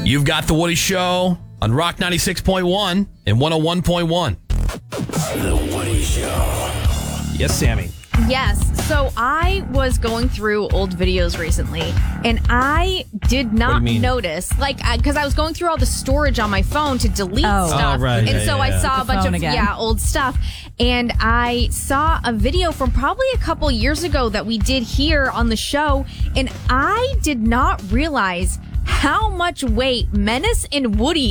You've got The Woody Show on Rock 96.1 and 101.1. The Woody Show. Yes, Sammy. Yes. So I was going through old videos recently, and I did not notice, because I was going through all the storage on my phone to delete stuff. Right. And so I saw a bunch of old stuff. And I saw a video from probably a couple years ago that we did here on the show, and I did not realize how much weight Menace and Woody